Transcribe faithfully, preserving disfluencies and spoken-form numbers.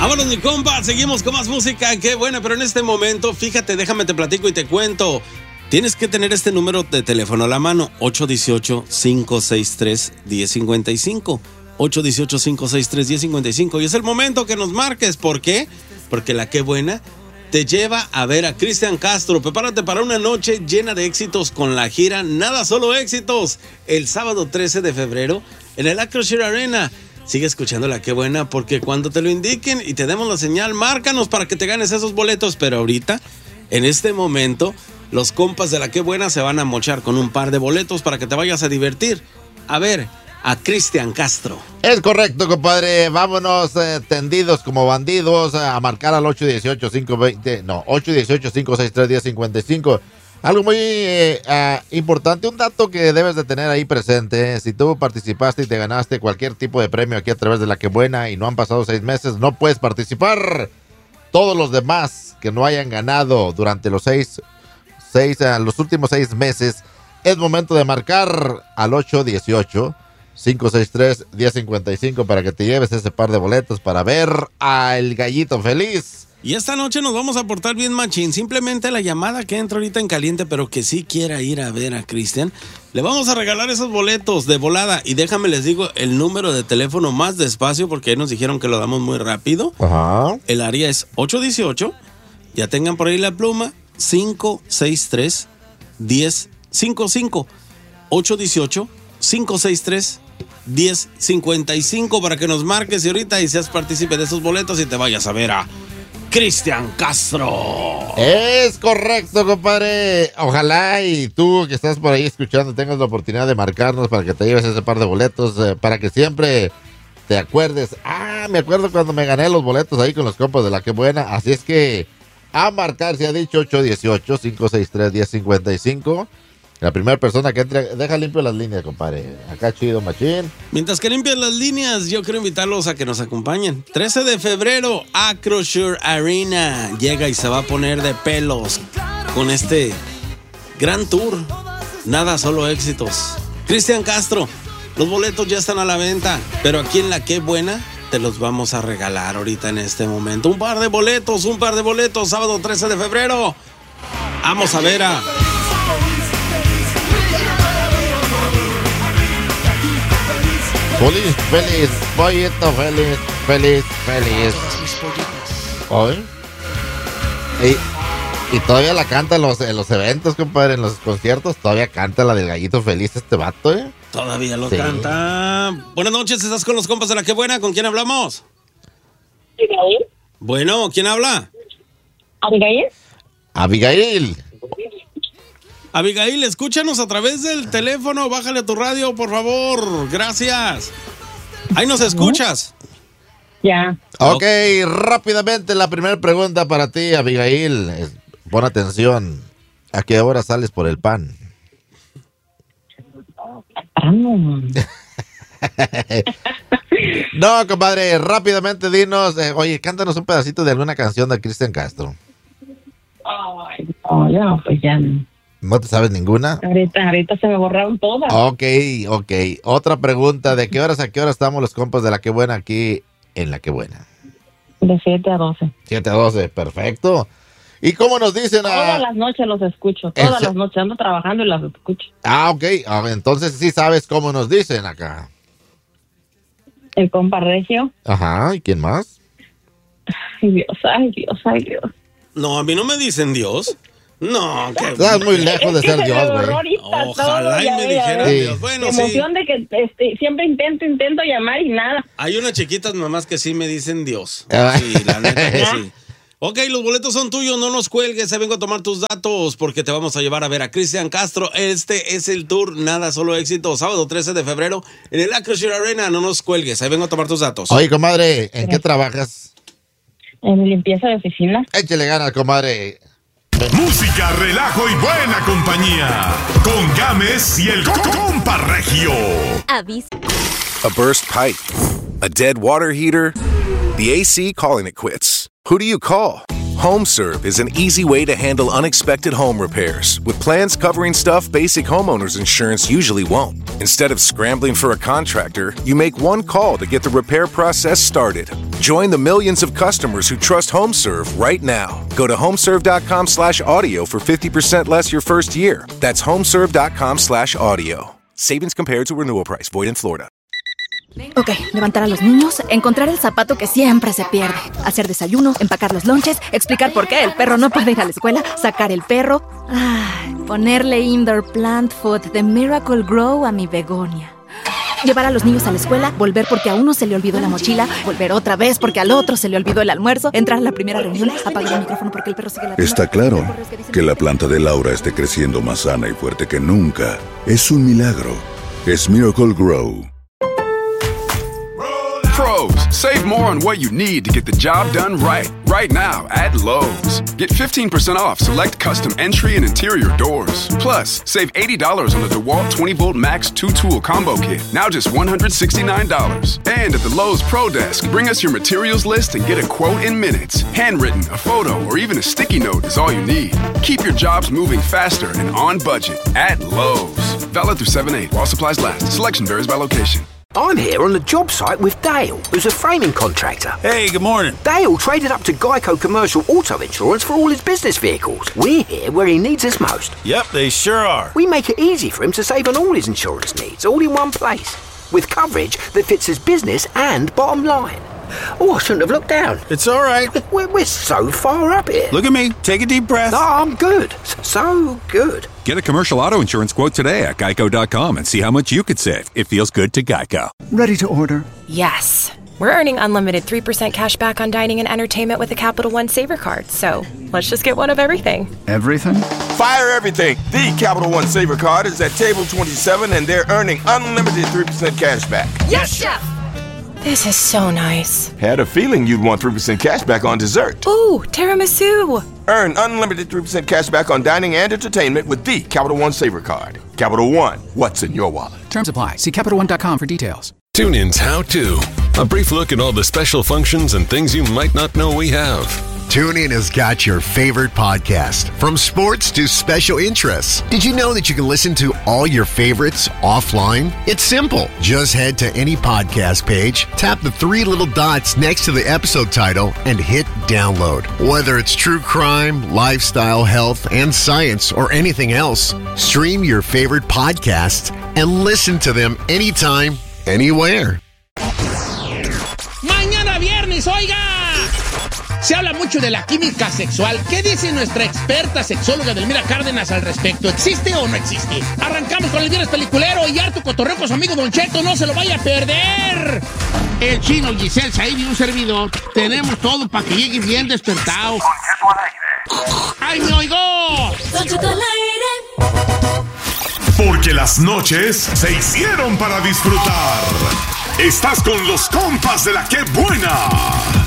Vámonos, mi compa, seguimos con más música. Qué buena, pero en este momento, fíjate, déjame te platico y te cuento. Tienes que tener este número de teléfono a la mano, ocho uno ocho, cinco seis tres, uno cero cinco cinco. ocho uno ocho, cinco seis tres, uno cero cinco cinco. Y es el momento que nos marques. ¿Por qué? Porque la Qué Buena te lleva a ver a Cristian Castro. Prepárate para una noche llena de éxitos con la gira Nada Solo Éxitos, el sábado trece de febrero en el Acroshare Arena. Sigue escuchando la Qué Buena, porque cuando te lo indiquen y te demos la señal, márcanos para que te ganes esos boletos. Pero ahorita, en este momento, los compas de la Qué Buena se van a mochar con un par de boletos para que te vayas a divertir. A ver, a Cristian Castro. Es correcto, compadre. Vámonos eh, tendidos como bandidos a marcar al ocho uno ocho, cinco dos cero, no, ocho uno ocho, cinco seis tres, uno cero cinco cinco. Algo muy eh, uh, importante, un dato que debes de tener ahí presente. Si tú participaste y te ganaste cualquier tipo de premio aquí a través de la Qué Buena y no han pasado seis meses, no puedes participar. Todos los demás que no hayan ganado durante los seis, seis uh, los últimos seis meses, es momento de marcar al ocho uno ocho, cinco seis tres, uno cero cinco cinco para que te lleves ese par de boletos para ver al Gallito Feliz. Y esta noche nos vamos a portar bien machín. Simplemente la llamada que entra ahorita en caliente, pero que sí quiera ir a ver a Cristian, le vamos a regalar esos boletos de volada. Y déjame les digo el número de teléfono más despacio, porque ahí nos dijeron que lo damos muy rápido. Ajá. El área es ocho uno ocho, ya tengan por ahí la pluma, cinco seis tres, uno cero cinco cinco. ocho uno ocho, cinco seis tres, uno cero cinco cinco para que nos marques y ahorita y seas partícipe de esos boletos y te vayas a ver a Cristian Castro. Es correcto, compadre. Ojalá y tú que estás por ahí escuchando tengas la oportunidad de marcarnos para que te lleves ese par de boletos, eh, para que siempre te acuerdes. Ah, me acuerdo cuando me gané los boletos ahí con los compas de la Qué Buena. Así es que a marcar, se ha dicho ocho uno ocho, cinco seis tres, uno cero cinco cinco. La primera persona que entre, deja limpio las líneas, compadre. Acá chido, machín. Mientras que limpias las líneas, yo quiero invitarlos a que nos acompañen. trece de febrero, Acroshare Arena. Llega y se va a poner de pelos con este gran tour. Nada Solo Éxitos. Cristian Castro, los boletos ya están a la venta, pero aquí en la Qué Buena te los vamos a regalar ahorita en este momento. Un par de boletos, un par de boletos, sábado trece de febrero. Vamos a ver a... Feliz, feliz, pollito, feliz, feliz, feliz. ¿Hoy? Y, y todavía la canta en los, en los eventos, compadre, en los conciertos. Todavía canta la del Gallito Feliz este vato, ¿eh? Todavía lo sí. canta. Buenas noches, ¿estás con los compas de la Qué Buena? ¿Con quién hablamos? Abigail. Bueno, ¿quién habla? Abigail. Abigail. Abigail, escúchanos a través del teléfono, bájale a tu radio, por favor, gracias. Ahí nos escuchas. Ya. Ok, rápidamente la primera pregunta para ti, Abigail. Pon atención. ¿A qué hora sales por el pan? No, compadre, rápidamente dinos, eh, oye, cántanos un pedacito de alguna canción de Cristian Castro. Ay, no, ya, pues ya no. ¿No te sabes ninguna? Ahorita, ahorita se me borraron todas. Ok, ok. Otra pregunta, ¿de qué horas a qué hora estamos los compas de la Qué Buena aquí en la Qué Buena? De siete a doce. siete a doce, perfecto. ¿Y cómo nos dicen? A... Todas las noches los escucho, todas Eso. las noches ando trabajando y las escucho. Ah, ok. Ah, entonces sí sabes cómo nos dicen acá. El compa Regio. Ajá, ¿y quién más? Ay, Dios, ay, Dios, ay, Dios. No, a mí no me dicen Dios. No, que... Estás muy lejos de Es que ser se Dios, me borró güey. ahorita Ojalá todo, y ya, me ya, dijeran ya. Dios. Bueno, sí. Emoción de que este, siempre intento, intento llamar y nada. Hay unas chiquitas mamás que sí me dicen Dios. Ah. Sí, la neta que sí. Ok, los boletos son tuyos, no nos cuelgues, ahí vengo a tomar tus datos porque te vamos a llevar a ver a Cristian Castro. Este es el tour Nada Solo Éxito, sábado trece de febrero en el Acroshare Arena, no nos cuelgues, ahí vengo a tomar tus datos. Oye, comadre, ¿en qué trabajas? En limpieza de oficina. Échale ganas, comadre. Música, relajo y buena compañía. Con Gámez y el compa Regio. Avis. A burst pipe, a dead water heater, the A C calling it quits. Who do you call? HomeServe is an easy way to handle unexpected home repairs with plans covering stuff basic homeowners insurance usually won't. Instead of scrambling for a contractor, you make one call to get the repair process started. Join the millions of customers who trust HomeServe right now. Go to homeserve.com slash audio for fifty percent less your first year. That's homeserve.com slash audio. Savings compared to renewal price. Void in Florida. Ok, levantar a los niños, encontrar el zapato que siempre se pierde, hacer desayuno, empacar los lonches, explicar por qué el perro no puede ir a la escuela, sacar el perro, ay, ponerle indoor plant food de Miracle Grow a mi begonia. Llevar a los niños a la escuela, volver porque a uno se le olvidó la mochila, volver otra vez porque al otro se le olvidó el almuerzo, entrar a la primera reunión, apagar el micrófono porque el perro sigue la... Está claro que la planta de Laura esté creciendo más sana y fuerte que nunca. Es un milagro. Es Miracle Grow. Pros, save more on what you need to get the job done right. Right now at Lowe's. Get fifteen percent off select custom entry and interior doors. Plus, save eighty dollars on the DeWalt twenty volt Max two tool combo kit. Now just one hundred sixty-nine dollars. And at the Lowe's Pro Desk, bring us your materials list and get a quote in minutes. Handwritten, a photo, or even a sticky note is all you need. Keep your jobs moving faster and on budget at Lowe's. Valid through seven eight while supplies last. Selection varies by location. I'm here on the job site with Dale, who's a framing contractor. Hey, good morning. Dale traded up to Geico Commercial Auto Insurance for all his business vehicles. We're here where he needs us most. Yep, they sure are. We make it easy for him to save on all his insurance needs, all in one place, with coverage that fits his business and bottom line. Oh, I shouldn't have looked down. It's all right. We're, we're so far up here. Look at me. Take a deep breath. Oh, I'm good. So good. Get a commercial auto insurance quote today at geico dot com and see how much you could save. It feels good to Geico. Ready to order? Yes. We're earning unlimited three percent cash back on dining and entertainment with a Capital One Saver card. So let's just get one of everything. Everything? Fire everything. The Capital One Saver card is at table twenty-seven and they're earning unlimited three percent cash back. Yes, Chef! This is so nice. Had a feeling you'd want three percent cash back on dessert. Ooh, tiramisu. Earn unlimited three percent cash back on dining and entertainment with the Capital One Saver card. Capital One, what's in your wallet? Terms apply. See Capital One dot com for details. TuneIn's How To. A brief look at all the special functions and things you might not know we have. TuneIn has got your favorite podcast, from sports to special interests. Did you know that you can listen to all your favorites offline? It's simple. Just head to any podcast page, tap the three little dots next to the episode title, and hit download. Whether it's true crime, lifestyle, health, and science, or anything else, stream your favorite podcasts and listen to them anytime, anywhere. Mañana viernes, oiga. Se habla mucho de la química sexual. ¿Qué dice nuestra experta sexóloga Delmira Cárdenas al respecto? ¿Existe o no existe? Arrancamos con el viernes peliculero y harto cotorreo con su amigo Don Cheto. ¡No se lo vaya a perder! El Chino, Giselle, Said y un servidor. Tenemos todo para que llegue bien despertado. ¡Ay, me oigo! Don Cheto al aire. Porque las noches se hicieron para disfrutar. Estás con los compas de la Que Buena.